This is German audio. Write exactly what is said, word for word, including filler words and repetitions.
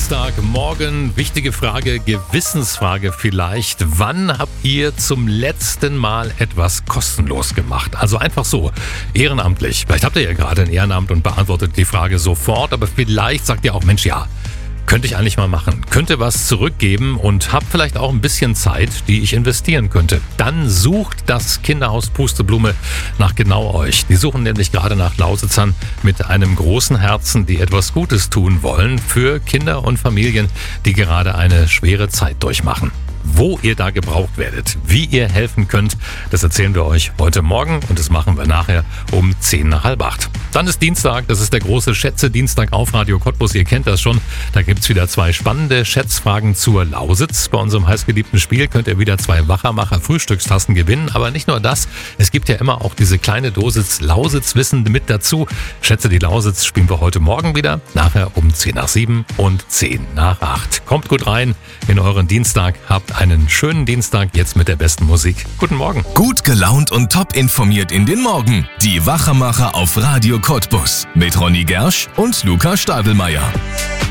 Dienstagmorgen, wichtige Frage, Gewissensfrage vielleicht. Wann habt ihr zum letzten Mal etwas kostenlos gemacht? Also einfach so, ehrenamtlich. Vielleicht habt ihr ja gerade ein Ehrenamt und beantwortet die Frage sofort, aber vielleicht sagt ihr auch, Mensch, ja, könnte ich eigentlich mal machen. Könnte was zurückgeben und habt vielleicht auch ein bisschen Zeit, die ich investieren könnte. Dann sucht das Kinderhaus Pusteblume nach genau euch. Die suchen nämlich gerade nach Lausitzern mit einem großen Herzen, die etwas Gutes tun wollen für Kinder und Familien, die gerade eine schwere Zeit durchmachen. Wo ihr da gebraucht werdet, wie ihr helfen könnt, das erzählen wir euch heute Morgen und das machen wir nachher um zehn nach halb acht. Dann ist Dienstag, das ist der große Schätze-Dienstag auf Radio Cottbus, ihr kennt das schon. Da gibt's wieder zwei spannende Schätzfragen zur Lausitz. Bei unserem heißgeliebten Spiel könnt ihr wieder zwei Wachermacher-Frühstückstassen gewinnen, aber nicht nur das, es gibt ja immer auch diese kleine Dosis Lausitz-Wissen mit dazu. Schätze die Lausitz spielen wir heute Morgen wieder, nachher um zehn nach sieben und zehn nach acht. Kommt gut rein in euren Dienstag, habt einen schönen Dienstag jetzt mit der besten Musik. Guten Morgen. Gut gelaunt und top informiert in den Morgen. Die Wachermacher auf Radio Cottbus mit Ronny Gersch und Luca Stadelmeier.